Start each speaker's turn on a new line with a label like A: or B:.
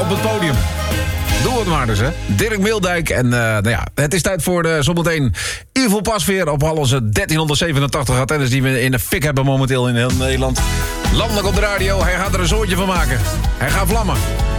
A: op het podium. Doe het maar dus, hè. Dirk Meeldijk. En nou ja, het is tijd voor zometeen Ivo Pasveer op al onze 1387 antennes die we in de fik hebben momenteel in heel Nederland. Landelijk op de radio, hij gaat er een zootje van maken. Hij gaat vlammen.